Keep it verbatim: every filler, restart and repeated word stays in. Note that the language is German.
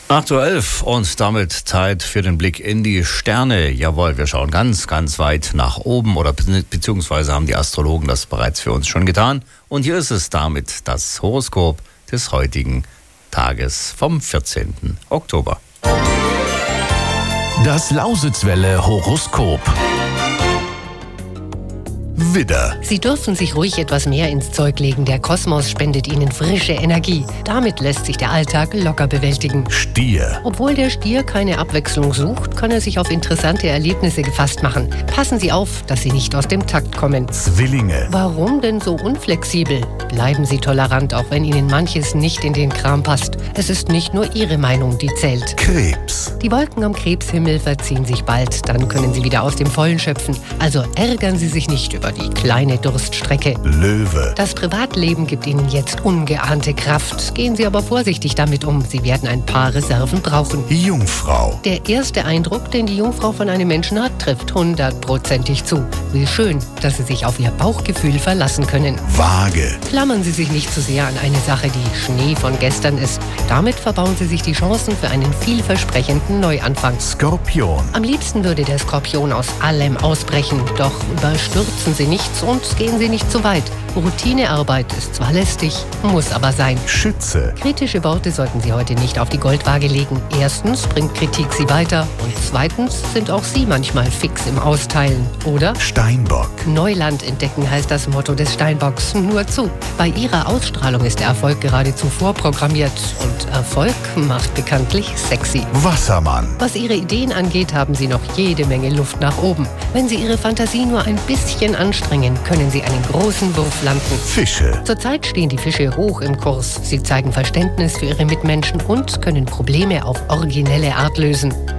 acht Uhr elf und damit Zeit für den Blick in die Sterne. Jawohl, wir schauen ganz, ganz weit nach oben oder be- beziehungsweise haben die Astrologen das bereits für uns schon getan. Und hier ist es damit das Horoskop des heutigen Tages vom vierzehnten Oktober. Das Lausitzwelle Horoskop. Widder. Sie dürfen sich ruhig etwas mehr ins Zeug legen. Der Kosmos spendet Ihnen frische Energie. Damit lässt sich der Alltag locker bewältigen. Stier. Obwohl der Stier keine Abwechslung sucht, kann er sich auf interessante Erlebnisse gefasst machen. Passen Sie auf, dass Sie nicht aus dem Takt kommen. Zwillinge. Warum denn so unflexibel? Bleiben Sie tolerant, auch wenn Ihnen manches nicht in den Kram passt. Es ist nicht nur Ihre Meinung, die zählt. Krebs. Die Wolken am Krebshimmel verziehen sich bald. Dann können Sie wieder aus dem Vollen schöpfen. Also ärgern Sie sich nicht über die kleine Durststrecke. Löwe. Das Privatleben gibt Ihnen jetzt ungeahnte Kraft. Gehen Sie aber vorsichtig damit um. Sie werden ein paar Reserven brauchen. Jungfrau. Der erste Eindruck, den die Jungfrau von einem Menschen hat, trifft hundertprozentig zu. Wie schön, dass Sie sich auf Ihr Bauchgefühl verlassen können. Waage. Klammern Sie sich nicht zu sehr an eine Sache, die Schnee von gestern ist. Damit verbauen Sie sich die Chancen für einen vielversprechenden Neuanfang. Skorpion. Am liebsten würde der Skorpion aus allem ausbrechen, doch überstürzen Sie nichts und gehen Sie nicht zu weit. Routinearbeit ist zwar lästig, muss aber sein. Schütze. Kritische Worte sollten Sie heute nicht auf die Goldwaage legen. Erstens bringt Kritik Sie weiter und zweitens sind auch Sie manchmal fix im Austeilen, oder? Steinbock. Neuland entdecken heißt das Motto des Steinbocks. Nur zu. Bei Ihrer Ausstrahlung ist der Erfolg geradezu vorprogrammiert und Erfolg macht bekanntlich sexy. Wassermann. Was Ihre Ideen angeht, haben Sie noch jede Menge Luft nach oben. Wenn Sie Ihre Fantasie nur ein bisschen anstrengen, können Sie einen großen Wurf landen. Fische. Zurzeit stehen die Fische hoch im Kurs. Sie zeigen Verständnis für ihre Mitmenschen und können Probleme auf originelle Art lösen.